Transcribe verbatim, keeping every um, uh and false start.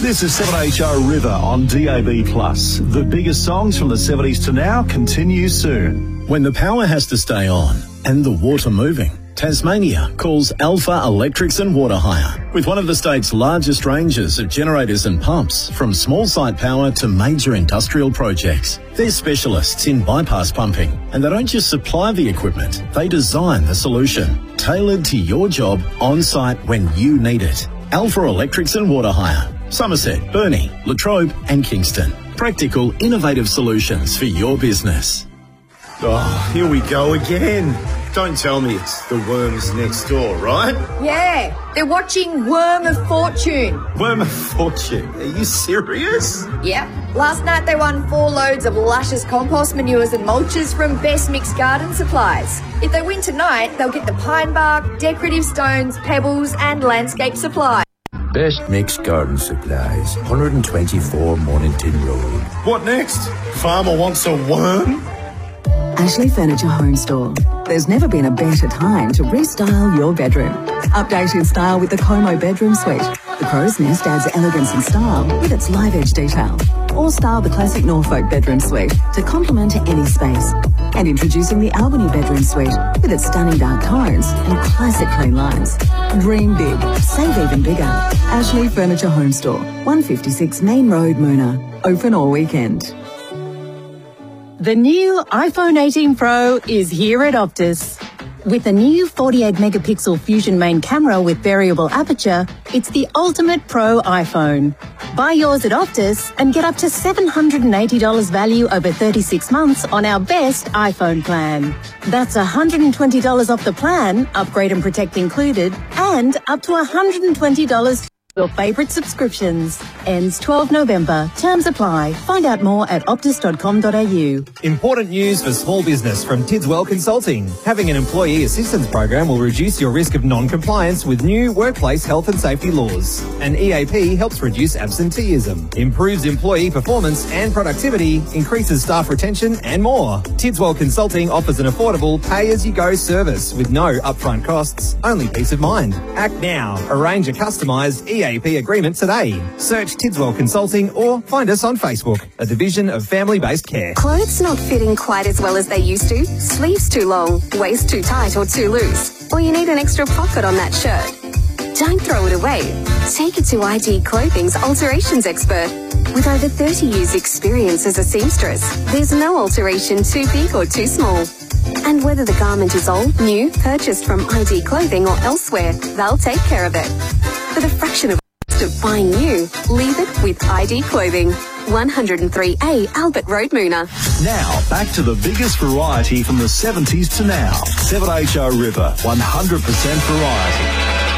This is seven H O River on D A B plus. The biggest songs from the seventies to now continue soon. When the power has to stay on and the water moving, Tasmania calls Alpha Electrics and Water Hire. With one of the state's largest ranges of generators and pumps, from small site power to major industrial projects. They're specialists in bypass pumping, and they don't just supply the equipment, they design the solution, tailored to your job on site when you need it. Alpha Electrics and Water Hire. Somerset, Burnie, Latrobe and Kingston. Practical, innovative solutions for your business. Oh, here we go again. Don't tell me it's the worms next door, right? Yeah, they're watching Worm of Fortune. Worm of Fortune? Are you serious? Yep. Last night they won four loads of luscious compost manures and mulches from Best Mixed Garden Supplies. If they win tonight, they'll get the pine bark, decorative stones, pebbles and landscape supplies. Best Mixed Garden Supplies, one hundred twenty-four Mornington Road. What next? Farmer wants a worm? Ashley Furniture Home Store. There's never been a better time to restyle your bedroom. Update in style with the Como Bedroom Suite. The Crow's Nest adds elegance and style with its live edge detail. Or style the classic Norfolk Bedroom Suite to complement any space. And introducing the Albany Bedroom Suite with its stunning dark tones and classic clean lines. Dream big, save even bigger. Ashley Furniture Home Store, one fifty-six Main Road, Moona. Open all weekend. The new iPhone eighteen Pro is here at Optus. With a new forty-eight megapixel Fusion main camera with variable aperture, it's the ultimate pro iPhone. Buy yours at Optus and get up to seven hundred eighty dollars value over thirty-six months on our best iPhone plan. That's one hundred twenty dollars off the plan, upgrade and protect included, and up to one hundred twenty dollars your favourite subscriptions. Ends twelfth November. Terms apply. Find out more at optus dot com dot a u. Important news for small business from Tidswell Consulting. Having an employee assistance program will reduce your risk of non-compliance with new workplace health and safety laws. And E A P helps reduce absenteeism, improves employee performance and productivity, increases staff retention and more. Tidswell Consulting offers an affordable pay-as-you-go service with no upfront costs, only peace of mind. Act now. Arrange a customised E A P agreement today. Search Tidswell Consulting or find us on Facebook, a division of family-based care. Clothes not fitting quite as well as they used to? Sleeves too long, waist too tight or too loose? Or you need an extra pocket on that shirt? Don't throw it away. Take it to I D Clothing's alterations expert. With over thirty years experience as a seamstress, there's no alteration too big or too small. And whether the garment is old, new, purchased from I D Clothing or elsewhere, they'll take care of it. For the fraction of of buying new, leave it with I D Clothing. one oh three A Albert Road, Moona. Now, back to the biggest variety from the seventies to now. seven H O River, one hundred percent variety.